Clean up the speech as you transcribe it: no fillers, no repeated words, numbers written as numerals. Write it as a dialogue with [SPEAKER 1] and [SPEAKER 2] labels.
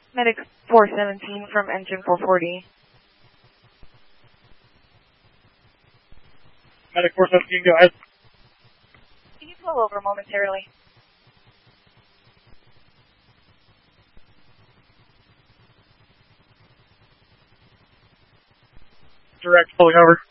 [SPEAKER 1] Medic 417 from engine 440.
[SPEAKER 2] Medic 417, go ahead.
[SPEAKER 1] Can you pull over momentarily?
[SPEAKER 2] Direct, pulling over.